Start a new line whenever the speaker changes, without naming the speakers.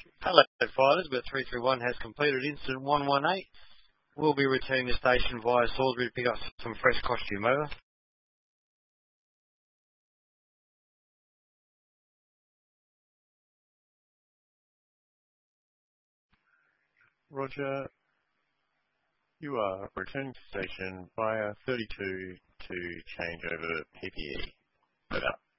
Hello, fighters. But 331 has completed incident 118. We'll be returning the station via Salisbury to pick up some fresh costume. Over.
Roger, you are returning to station via 32 to change over PPE. Over.